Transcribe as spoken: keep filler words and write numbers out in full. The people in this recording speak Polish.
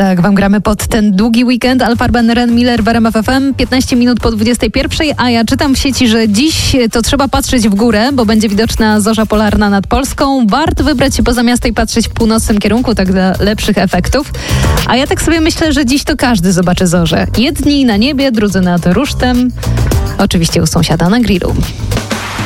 Tak, wam gramy pod ten długi weekend. Alfarben, Ren Miller w R M F F M, piętnaście minut po dwudziestej pierwszej, a ja czytam w sieci, że dziś to trzeba patrzeć w górę, bo będzie widoczna zorza polarna nad Polską. Warto wybrać się poza miasto i patrzeć w północnym kierunku, tak dla lepszych efektów. A ja tak sobie myślę, że dziś to każdy zobaczy zorzę. Jedni na niebie, drudzy nad rusztem. Oczywiście u sąsiada na grillu.